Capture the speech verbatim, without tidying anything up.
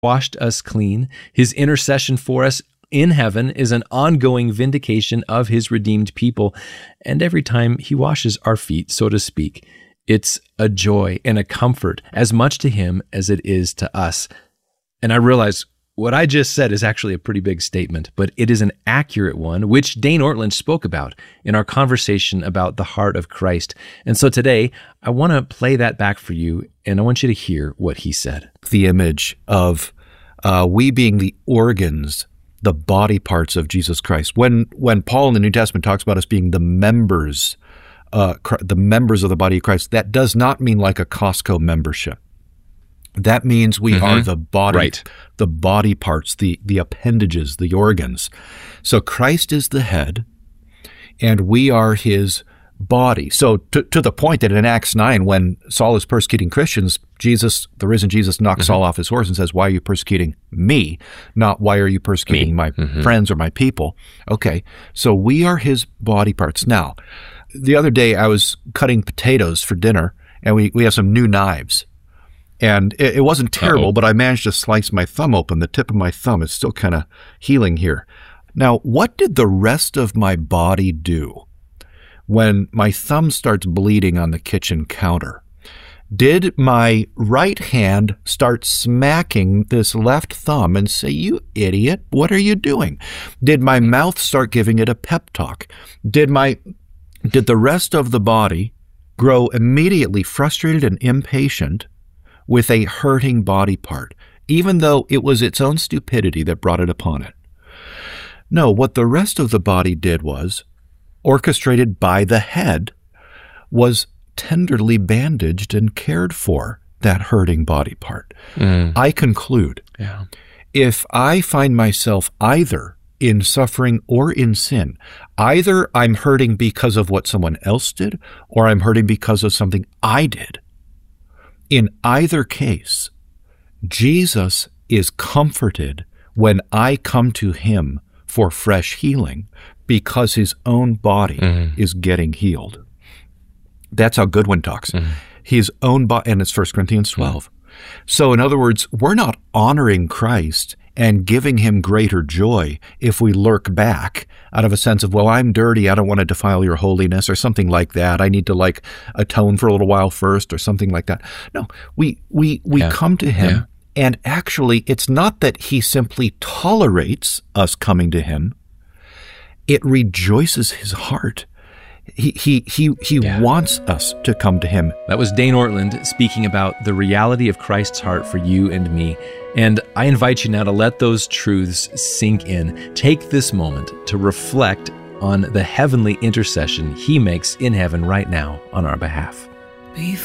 washed us clean. His intercession for us in heaven is an ongoing vindication of his redeemed people. And every time he washes our feet, so to speak, it's a joy and a comfort as much to him as it is to us. And I realize what I just said is actually a pretty big statement, but it is an accurate one, which Dane Ortlund spoke about in our conversation about the heart of Christ. And so today, I want to play that back for you, and I want you to hear what he said. The image of uh, we being the organs, the body parts of Jesus Christ. When when Paul in the New Testament talks about us being the members, uh, the members of the body of Christ, that does not mean like a Costco membership. That means we mm-hmm. are the body, right. the body parts, the, the appendages, the organs. So Christ is the head, and we are his body. So to, to the point that in Acts nine, when Saul is persecuting Christians, Jesus, the risen Jesus, knocks mm-hmm. Saul off his horse and says, "Why are you persecuting me? Not why are you persecuting me. my mm-hmm. friends or my people?" Okay, so we are his body parts. Now, the other day I was cutting potatoes for dinner, and we, we have some new knives. And it, it wasn't terrible, Uh-oh. but I managed to slice my thumb open. The tip of my thumb is still kind of healing here. Now, what did the rest of my body do when my thumb starts bleeding on the kitchen counter? Did my right hand start smacking this left thumb and say, "You idiot, what are you doing?" Did my mouth start giving it a pep talk? Did my, did the rest of the body grow immediately frustrated and impatient with a hurting body part, even though it was its own stupidity that brought it upon it? No, what the rest of the body did was, orchestrated by the head, was tenderly bandaged and cared for that hurting body part. Mm. I conclude, yeah. if I find myself either in suffering or in sin, either I'm hurting because of what someone else did, or I'm hurting because of something I did, in either case, Jesus is comforted when I come to him for fresh healing because his own body mm-hmm. is getting healed. That's how Goodwin talks. Mm-hmm. His own body, and it's First Corinthians twelve. Mm-hmm. So in other words, we're not honoring Christ and giving him greater joy if we lurk back out of a sense of, well, I'm dirty, I don't want to defile your holiness, or something like that. I need to like atone for a little while first, or something like that. No, we we we yeah. come to him, yeah. and actually it's not that he simply tolerates us coming to him. It rejoices his heart. He he he he yeah. wants us to come to him. That was Dane Ortlund speaking about the reality of Christ's heart for you and me. And I invite you now to let those truths sink in. Take this moment to reflect on the heavenly intercession he makes in heaven right now on our behalf.